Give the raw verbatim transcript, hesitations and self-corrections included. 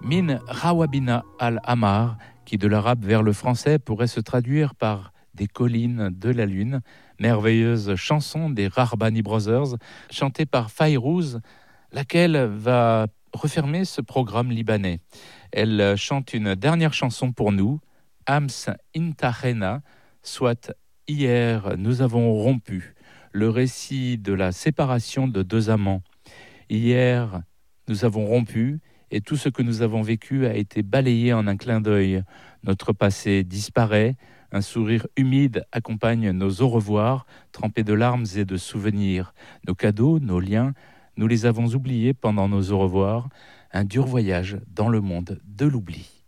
Min Rawabina al-Amar, qui de l'arabe vers le français pourrait se traduire par des collines de la lune, merveilleuse chanson des Rahbani Brothers, chantée par Fayrouz, laquelle va refermer ce programme libanais. Elle chante une dernière chanson pour nous, Ams Intahena, soit hier nous avons rompu, le récit de la séparation de deux amants. Hier nous avons rompu et tout ce que nous avons vécu a été balayé en un clin d'œil. Notre passé disparaît, un sourire humide accompagne nos au revoir, trempés de larmes et de souvenirs. Nos cadeaux, nos liens, nous les avons oubliés pendant nos au revoir. Un dur voyage dans le monde de l'oubli.